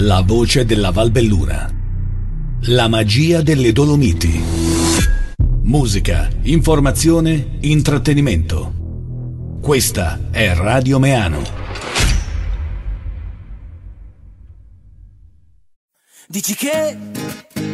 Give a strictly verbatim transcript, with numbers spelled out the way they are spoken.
La voce della Val Belluna. La magia delle Dolomiti. Musica, informazione, intrattenimento. Questa è Radio Meano. Dici che